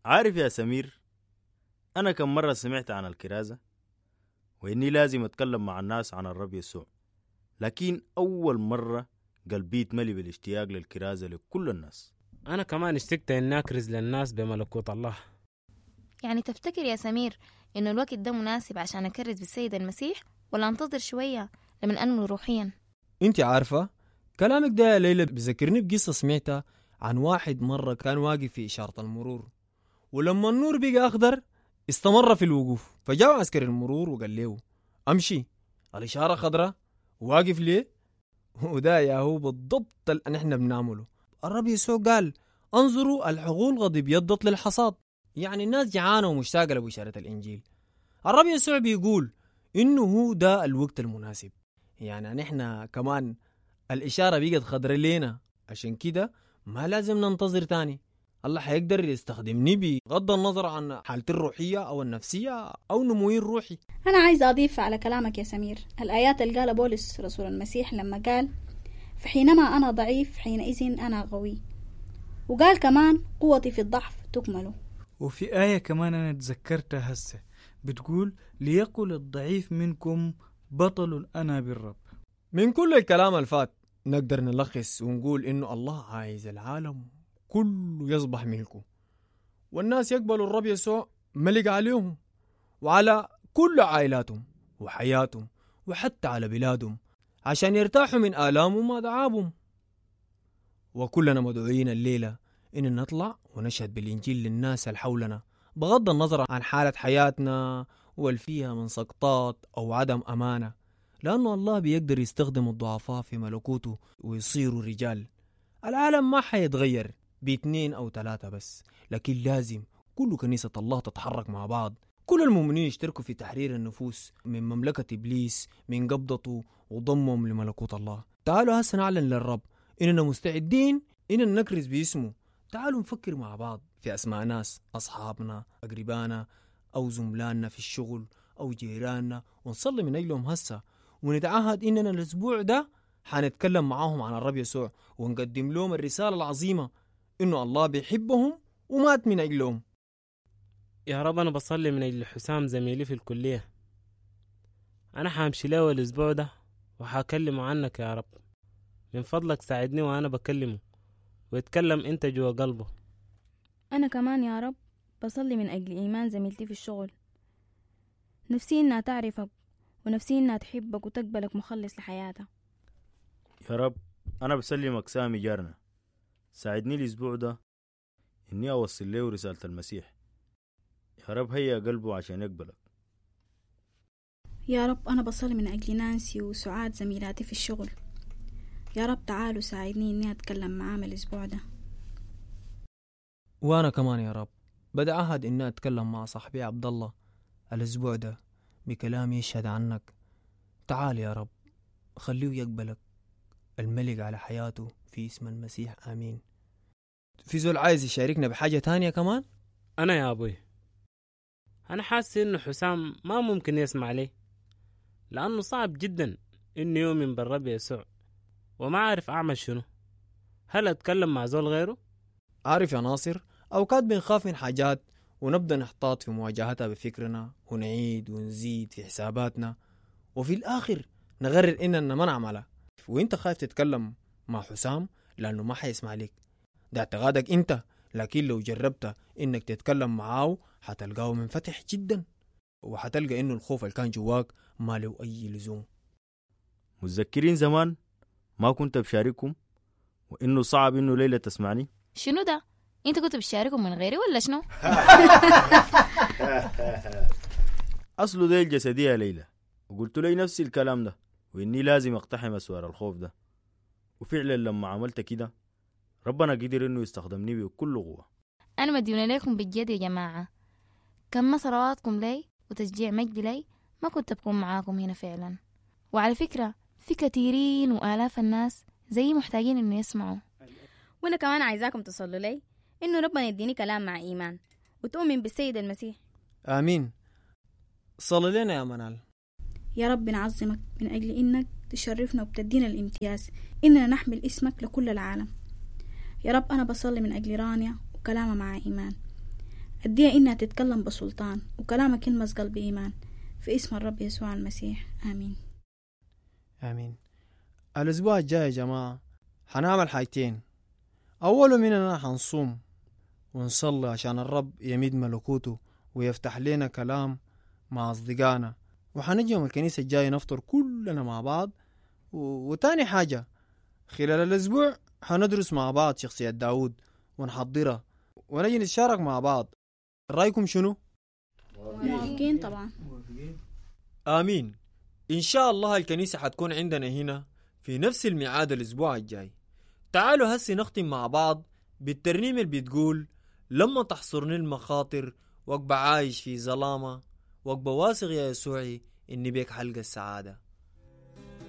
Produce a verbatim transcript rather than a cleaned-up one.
عارف يا سمير، أنا كم مرة سمعت عن الكرازة وإني لازم أتكلم مع الناس عن الرب يسوع، لكن أول مرة قلبي يتملي بالاشتياق للكرازة لكل الناس. أنا كمان اشتقت إني أكرز للناس بملكوت الله. يعني تفتكر يا سمير إنه الوقت ده مناسب عشان أكرز بالسيد المسيح، ولا أنتظر شوية لمن أنمو روحيا؟ انت عارفة كلامك ده يا ليلى بذكرني بقصة سمعتها عن واحد مرة كان واقف في إشارة المرور، ولما النور بقى أخضر استمر في الوقوف، فجاء عسكري المرور وقال له أمشي، الإشارة خضراء واقف ليه؟ وده يا هو بالضبط اللي نحن بنعمله. الرب يسوع قال انظروا الحقول قد ابيضت للحصاد، يعني الناس جعانة ومشتاقة لبشارة الإنجيل. الرب يسوع بيقول إنه هو ده الوقت المناسب، يعني نحن كمان الإشارة بقت خضراء لينا، عشان كده ما لازم ننتظر تاني. الله حيقدر يستخدمني بغض النظر عن حالتي الروحية أو النفسية أو نموي الروحي. أنا عايز أضيف على كلامك يا سمير الآيات اللي قال بولس رسول المسيح لما قال فحينما أنا ضعيف حينئذ أنا قوي، وقال كمان قوتي في الضعف تكمل. وفي آية كمان أنا تذكرتها هسه بتقول ليقل الضعيف منكم بطل أنا بالرب. من كل الكلام الفات نقدر نلخص ونقول إنه الله عايز العالم كله يصبح ملكه، والناس يقبلوا الرب يسوع ملك عليهم وعلى كل عائلاتهم وحياتهم وحتى على بلادهم، عشان يرتاحوا من آلامهم وأتعابهم. وكلنا مدعوين الليلة إن نطلع ونشهد بالإنجيل للناس اللي حولنا بغض النظر عن حالة حياتنا والفيها من سقطات أو عدم أمانة، لأنه الله بيقدر يستخدم الضعفاء في ملكوته ويصيروا رجال. العالم ما حيتغير باثنين أو ثلاثة بس، لكن لازم كل كنيسة الله تتحرك مع بعض، كل المؤمنين يشتركوا في تحرير النفوس من مملكة إبليس من قبضته وضمهم لملكوت الله. تعالوا هسه نعلن للرب إننا مستعدين إننا نكرز باسمه. تعالوا نفكر مع بعض في أسماء ناس أصحابنا أقربانا أو زملائنا في الشغل أو جيراننا ونصلي من أجلهم هسه، ونتعهد إننا الأسبوع ده حنتكلم معاهم عن الرب يسوع ونقدم لهم الرسالة العظيمة إنه الله بيحبهم ومات من أجلهم. يا رب أنا بصلي من أجل حسام زميلي في الكلية، أنا حامشي له الأسبوع ده وحاكلمه عنك يا رب، من فضلك ساعدني وأنا بكلمه ويتكلم أنت جوا قلبه. أنا كمان يا رب بصلي من أجل إيمان زميلتي في الشغل، نفسي إنها تعرفك ونفسي إنها تحبك وتقبلك مخلص لحياتها. يا رب أنا بسلمك سامي جارنا، ساعدني الأسبوع ده إني أوصل له رسالة المسيح. يا رب هيا قلبه عشان يقبلك. يا رب أنا بصلي من أجل نانسي وسعاد زميلاتي في الشغل، يا رب تعالوا ساعدني إني أتكلم معاهم الأسبوع ده. وأنا كمان يا رب بدي أعهد إني أتكلم مع صاحبي عبد الله الأسبوع ده بكلام يشهد عنك. تعال يا رب خليه يقبلك الملك على حياته في اسم المسيح آمين. في زول عايز يشاركنا بحاجة تانية كمان؟ أنا يا أبوي أنا حاسس إنه حسام ما ممكن يسمع لي، لأنه صعب جدا إنه يؤمن بالرب يسوع وما عارف أعمل شنو. هل أتكلم مع زول غيره؟ عارف يا ناصر، أوقات بنخاف من حاجات ونبدأ نحتاط في مواجهتها بفكرنا ونعيد ونزيد في حساباتنا، وفي الآخر نغرر إننا ما نعملها. وإنت خايف تتكلم مع حسام لأنه ما حيسمع لك، ده اعتقادك إنت، لكن لو جربت إنك تتكلم معاه حتلقاه منفتح جدا، وحتلقى إنه الخوف اللي كان جواك ما له أي لزوم. متذكرين زمان ما كنت بشارككم وإنه صعب إنه ليلى تسمعني؟ شنو ده؟ انت كنت بتشاركهم من غيري ولا شنو؟ أصله دي الجسدية يا ليلى، وقلت لي نفس الكلام ده وإني لازم أقتحم أسوار الخوف ده، وفعلا لما عملت كده ربنا قدر إنه يستخدمني بكل قوة. أنا مديونة لكم بجد يا جماعة، كم صلواتكم لي وتشجيع مجدي لي ما كنت بكون معاكم هنا فعلا. وعلى فكرة في كثيرين وآلاف الناس زي محتاجين إنه يسمعوا. وأنا كمان عايزاكم تصلوا لي إنه ربنا يديني كلام مع إيمان وتؤمن بالسيد المسيح. آمين. صلي لنا يا منال. يا رب نعظمك من أجل إنك تشرفنا وبتدينا الامتياز إننا نحمل اسمك لكل العالم. يا رب أنا بصلي من أجل رانيا وكلامها مع إيمان، اديها إنها تتكلم بسلطان وكلامك يلمس قلب إيمان، في اسم الرب يسوع المسيح، آمين. آمين. الأسبوع الجاي يا جماعة حنعمل حاجتين. أول مننا حنصوم ونصلي عشان الرب يمد ملكوته ويفتح لنا كلام مع أصدقائنا، وحنجي يوم الكنيسة الجاي نفطر كلنا مع بعض. و... وتاني حاجة خلال الأسبوع حندرس مع بعض شخصية داود ونحضرها ونجي نتشارك مع بعض. رأيكم شنو؟ موافقين طبعا. آمين. إن شاء الله الكنيسة حتكون عندنا هنا في نفس الميعاد الأسبوع الجاي. تعالوا هسي نختم مع بعض بالترنيمة اللي بتقول: لما تحصرني المخاطر وأبقى عايش في ظلامة، وأبقى واثق يا يسوعي إني بيك حلقة السعادة.